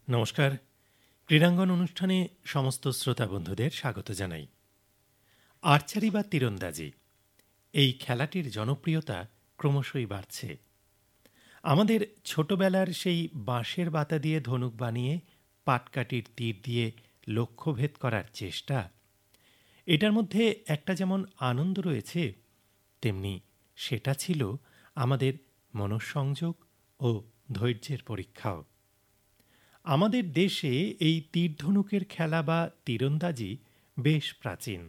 নমস্কার। ক্রীড়াঙ্গন অনুষ্ঠানে সমস্ত শ্রোতা বন্ধুদের স্বাগত জানাই। আর্চারি বা তীরন্দাজি এই খেলাটির জনপ্রিয়তা ক্রমশই বাড়ছে। আমাদের ছোটবেলার সেই বাঁশের বাতা দিয়ে ধনুক বানিয়ে পাটকাঠির তীর দিয়ে লক্ষ্যভেদ করার চেষ্টা, এটার মধ্যে একটা যেমন আনন্দ রয়েছে, তেমনি সেটা ছিল আমাদের মনঃসংযোগ ও ধৈর্যের পরীক্ষাও। আমাদের দেশে এই তীরধনুকের খেলা বা তীরন্দাজি বেশ প্রাচীন।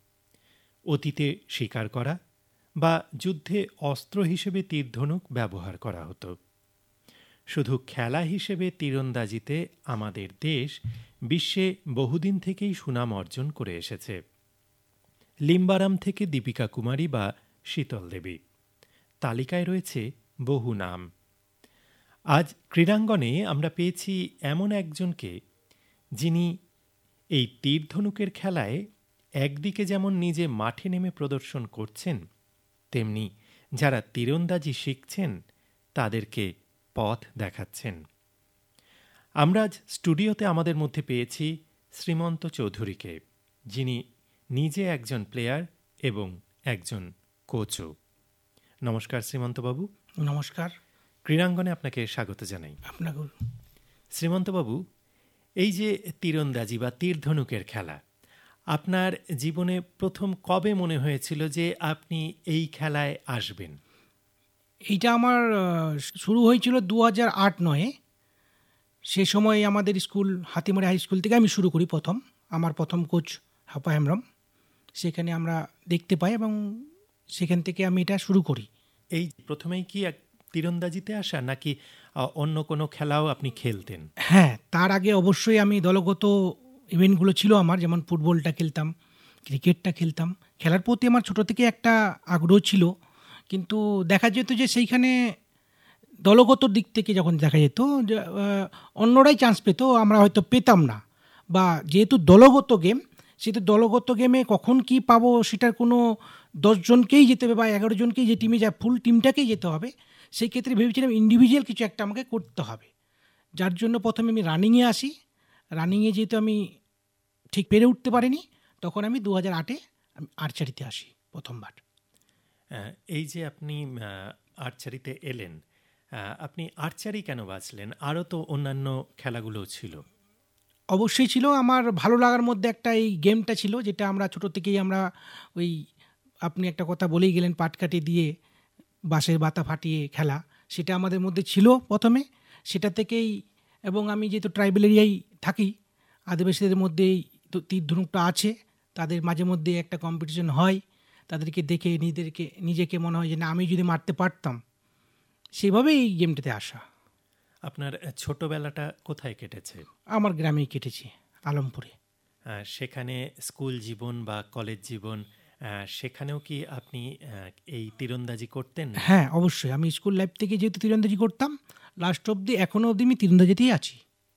অতীতে শিকার করা বা যুদ্ধে অস্ত্র হিসেবে তীরধনুক ব্যবহার করা হতো। শুধু খেলা হিসেবে তীরন্দাজিতে আমাদের দেশ বিশ্বে বহুদিন থেকেই সুনাম অর্জন করে এসেছে। লিম্বারাম থেকে দীপিকা কুমারী বা শীতল দেবী, তালিকায় রয়েছে বহু নাম। আজ ক্রীড়াঙ্গনে আমরা পেয়েছি এমন একজনকে, যিনি এই তীরধনুকের খেলায় একদিকে যেমন নিজে মাঠে নেমে প্রদর্শন করছেন, তেমনি যারা তীরন্দাজি শিখছেন তাদেরকে পথ দেখাচ্ছেন। আমরা আজ স্টুডিওতে আমাদের মধ্যে পেয়েছি শ্রীমন্ত চৌধুরীকে, যিনি নিজে একজন প্লেয়ার এবং একজন কোচও। নমস্কার শ্রীমন্তবাবু। নমস্কার। ক্রীড়াঙ্গনে আপনাকে স্বাগত জানাই। আপনাকেও। শ্রীমন্তবাবু, এই যে তীরন্দাজি বা তীরধনুকের খেলা, আপনার জীবনে প্রথম কবে মনে হয়েছিল যে আপনি এই খেলায় আসবেন? এইটা আমার শুরু হয়েছিল 2008-09। সে সময় আমাদের স্কুল হাতিমারি হাই স্কুল থেকে আমি শুরু করি। আমার প্রথম কোচ হাপা হেমব্রম, সেখানে আমরা দেখতে পাই এবং সেখান থেকে আমি এটা শুরু করি। এই প্রথমেই কি তীরন্দাজিতে আসা, নাকি অন্য কোনো খেলাও আপনি খেলতেন? হ্যাঁ, তার আগে অবশ্যই আমি দলগত ইভেন্টগুলো ছিল আমার, যেমন ফুটবলটা খেলতাম, ক্রিকেটটা খেলতাম। খেলার প্রতি আমার ছোটো থেকে একটা আগ্রহ ছিল, কিন্তু দেখা যেত যে সেইখানে দলগত দিক থেকে যখন দেখা যেত যে অন্যরাই চান্স পেত, আমরা হয়তো পেতাম না। বা যেহেতু দলগত গেম, সেহেতু দলগত গেমে কখন কি পাবো সেটার কোনো 10 জনকেই যেতে হবে বা 11 জনকেই, যে টিমে যা ফুল টিমটাকেই যেতে হবে, সেই ক্ষেত্রে ভেবেছিলাম ইন্ডিভিজুয়াল কিছু একটা আমাকে করতে হবে। যার জন্য প্রথমে আমি রানিংয়ে আসি। রানিংয়ে যেহেতু আমি ঠিক পেরে উঠতে পারিনি, তখন আমি 2008-এ আর্চারিতে আসি প্রথমবার। এই যে আপনি আর্চারিতে এলেন, আপনি আর্চারি কেন বাছলেন? আরও তো অন্যান্য খেলাগুলো ছিল। অবশ্যই ছিল। আমার ভালো লাগার মধ্যে একটা এই গেমটা ছিল, যেটা আমরা ছোটো থেকেই আমরা ওই, আপনি একটা কথা বলেই গেলেন, পাটকাঠি দিয়ে বাঁশের বাতা ফাটিয়ে খেলা, সেটা আমাদের মধ্যে ছিল প্রথমে। সেটা থেকেই, এবং আমি যেহেতু ট্রাইবেল এরিয়ায় থাকি, আদিবাসীদের মধ্যেই তো তীর ধনুকটা আছে, তাদের মাঝে মধ্যে একটা কম্পিটিশন হয়, তাদেরকে দেখে নিজেকে মনে হয় যে না, আমি যদি মারতে পারতাম। সেভাবেই এই গেমটাতে আসা। আপনার ছোটবেলাটা কোথায় কেটেছে? আমার গ্রামেই কেটেছে, আলমপুরে। সেখানে স্কুল জীবন বা কলেজ জীবন, সেখানেও কি আপনি এই তীরন্দাজি করতেন? হ্যাঁ, অবশ্যই। আমি স্কুল লাইফ থেকে যেহেতু তীরন্দাজি করতাম, লাস্ট অবধি, এখনও অবধি আমি তীরন্দাজিতেই আছি।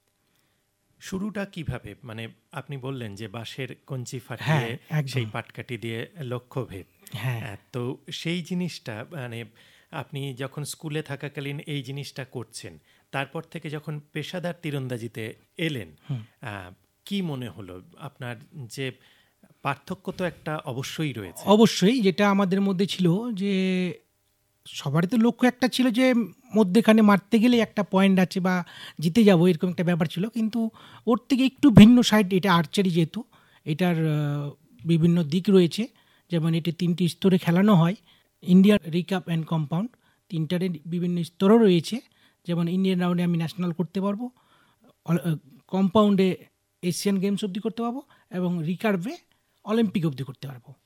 শুরুটা কিভাবে? মানে আপনি বললেন যে বাঁশের কঞ্চি ফাটিয়ে সেই পাটকাঠি দিয়ে লক্ষ্যভেদ। হ্যাঁ, তো সেই জিনিসটা, মানে আপনি যখন স্কুলে থাকাকালীন এই জিনিসটা করছেন, তারপর থেকে যখন পেশাদার তীরন্দাজিতে এলেন, কি মনে হলো আপনার? যে পার্থক্য তো একটা অবশ্যই রয়েছে। অবশ্যই। যেটা আমাদের মধ্যে ছিল যে সবারই তো লক্ষ্য একটা ছিল যে মধ্যেখানে মারতে গেলে একটা পয়েন্ট আছে বা জিতে যাবো, এরকম একটা ব্যাপার ছিল। কিন্তু ওর থেকে একটু ভিন্ন সাইড এটা আর্চারি, যেহেতু এটার বিভিন্ন দিক রয়েছে। যেমন এটি 3টি স্তরে খেলানো হয়। ইন্ডিয়ান রিকাপ অ্যান্ড কম্পাউন্ড, 3টার বিভিন্ন স্তরও রয়েছে। যেমন ইন্ডিয়ান রাউন্ডে আমি ন্যাশনাল করতে পারবো, কম্পাউন্ডে এশিয়ান গেমস অবধি করতে পারবো, এবং রিকার্ভে অলিম্পিক অবধি করতে পারবো।